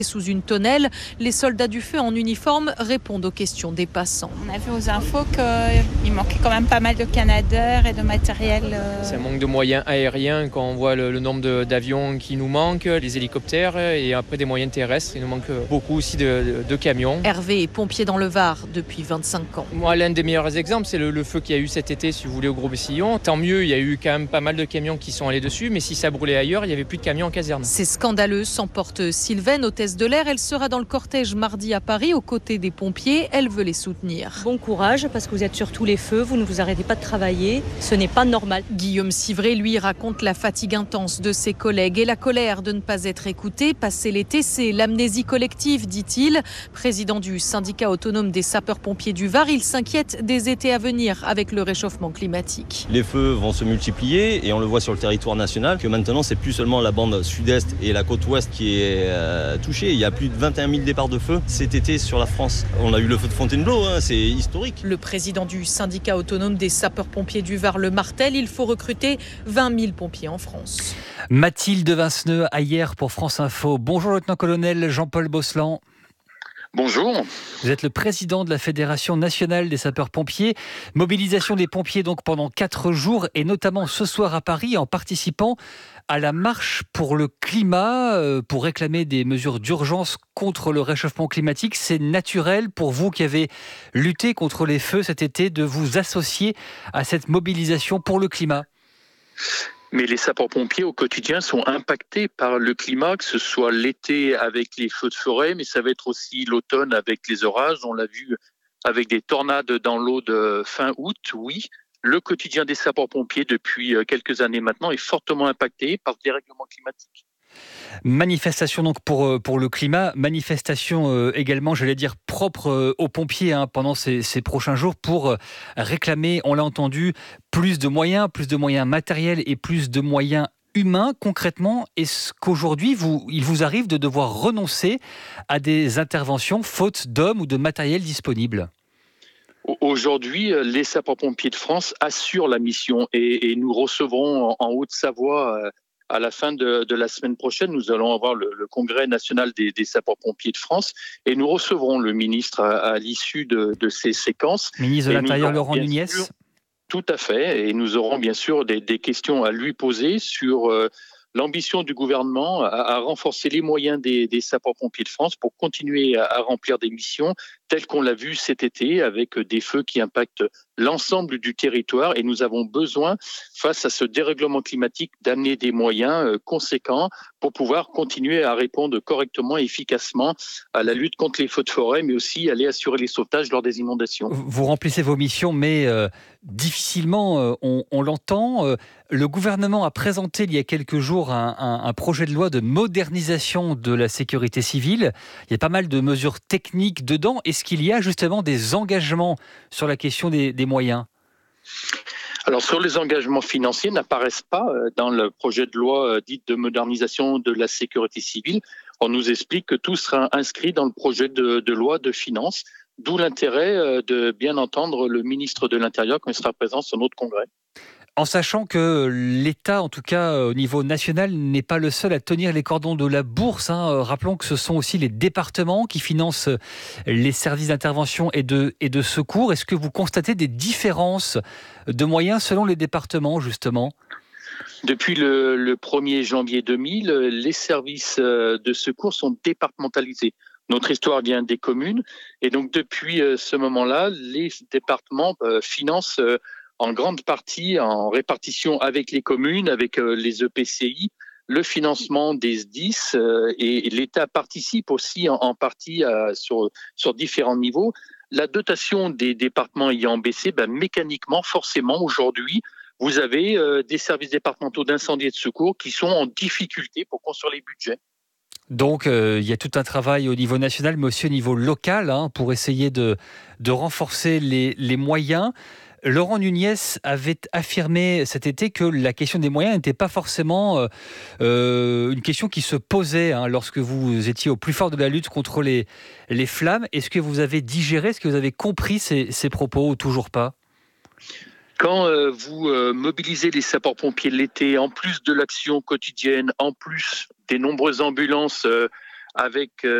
Sous une tonnelle, les soldats du feu en uniforme répondent aux questions des passants. On a vu aux infos qu'il manquait quand même pas mal de canadeurs et de matériel. C'est un manque de moyens aériens quand on voit le nombre d'avions qui nous manquent, les hélicoptères et après des moyens terrestres. Il nous manque beaucoup aussi de camions. Hervé est pompier dans le Var depuis 25 ans. Moi, l'un des meilleurs exemples, c'est le feu qu'il y a eu cet été, si vous voulez, au Gros-Bessillon. Tant mieux, il y a eu quand même pas mal de camions qui sont allés dessus, mais si ça brûlait ailleurs, il n'y avait plus de camions en caserne. C'est scandaleux, s'emporte Sylvaine, hôtesse de l'air. Elle sera dans le cortège mardi à Paris aux côtés des pompiers. Elle veut les soutenir. Bon courage parce que vous êtes sur tous les feux, vous ne vous arrêtez pas de travailler. Ce n'est pas normal. Guillaume Civray, lui, raconte la fatigue intense de ses collègues et la colère de ne pas être écouté. Passer l'été, c'est l'amnésie collective, dit-il. Président du syndicat autonome des sapeurs-pompiers du Var, il s'inquiète des étés à venir avec le réchauffement climatique. Les feux vont se multiplier et on le voit sur le territoire national que maintenant, c'est plus seulement la bande sud-est et la côte ouest qui est touchée. Il y a plus de 21 000 départs de feu cet été sur la France. On a eu le feu de Fontainebleau, c'est historique. Le président du syndicat autonome des sapeurs-pompiers du Var le martèle, il faut recruter 20 000 pompiers en France. Mathilde Vinceneux, hier pour France Info. Bonjour lieutenant-colonel Jean-Paul Bosselan. Bonjour. Vous êtes le président de la Fédération nationale des sapeurs-pompiers. Mobilisation des pompiers donc pendant 4 jours et notamment ce soir à Paris en participant à la marche pour le climat, pour réclamer des mesures d'urgence contre le réchauffement climatique. C'est naturel pour vous qui avez lutté contre les feux cet été de vous associer à cette mobilisation pour le climat. Mais les sapeurs-pompiers au quotidien sont impactés par le climat, que ce soit l'été avec les feux de forêt, mais ça va être aussi l'automne avec les orages. On l'a vu avec des tornades dans l'eau de fin août, oui. Le quotidien des sapeurs-pompiers depuis quelques années maintenant est fortement impacté par le dérèglement climatique. Manifestation donc pour le climat, manifestation également, j'allais dire, propre aux pompiers pendant ces prochains jours pour réclamer, on l'a entendu, plus de moyens matériels et plus de moyens humains. Concrètement, est-ce qu'aujourd'hui, il vous arrive de devoir renoncer à des interventions faute d'hommes ou de matériel disponible ? Aujourd'hui, les sapeurs-pompiers de France assurent la mission et nous recevrons en Haute-Savoie à la fin de la semaine prochaine, nous allons avoir le congrès national des sapeurs-pompiers de France et nous recevrons le ministre à l'issue de ces séquences. Ministre de l'Intérieur Laurent Nunez. Tout à fait, et nous aurons bien sûr des questions à lui poser sur l'ambition du gouvernement à renforcer les moyens des sapeurs-pompiers de France pour continuer à remplir des missions telles qu'on l'a vu cet été avec des feux qui impactent l'ensemble du territoire. Et nous avons besoin, face à ce dérèglement climatique, d'amener des moyens conséquents pour pouvoir continuer à répondre correctement et efficacement à la lutte contre les feux de forêt, mais aussi aller assurer les sauvetages lors des inondations. Vous remplissez vos missions, mais difficilement, on l'entend. Le gouvernement a présenté il y a quelques jours un projet de loi de modernisation de la sécurité civile. Il y a pas mal de mesures techniques dedans. Est-ce qu'il y a justement des engagements sur la question des moyens ? Alors sur les engagements financiers n'apparaissent pas dans le projet de loi dit de modernisation de la sécurité civile. On nous explique que tout sera inscrit dans le projet de loi de finances, d'où l'intérêt de bien entendre le ministre de l'Intérieur quand il sera présent sur notre congrès. En sachant que l'État, en tout cas au niveau national, n'est pas le seul à tenir les cordons de la bourse. Rappelons que ce sont aussi les départements qui financent les services d'intervention et de secours. Est-ce que vous constatez des différences de moyens selon les départements, justement ? Depuis le 1er janvier 2000, les services de secours sont départementalisés. Notre histoire vient des communes et donc depuis ce moment-là, les départements financent en grande partie en répartition avec les communes, avec les EPCI, le financement des SDIS et l'État participe aussi en partie sur différents niveaux. La dotation des départements ayant baissé, mécaniquement, forcément, aujourd'hui, vous avez des services départementaux d'incendie et de secours qui sont en difficulté pour construire les budgets. Donc, il y a tout un travail au niveau national, mais aussi au niveau local, pour essayer de renforcer les moyens. Laurent Nunez avait affirmé cet été que la question des moyens n'était pas forcément une question qui se posait lorsque vous étiez au plus fort de la lutte contre les flammes. Est-ce que vous avez digéré, est-ce que vous avez compris ces propos ou toujours pas ? Quand vous mobilisez les sapeurs-pompiers l'été, en plus de l'action quotidienne, en plus des nombreuses ambulances avec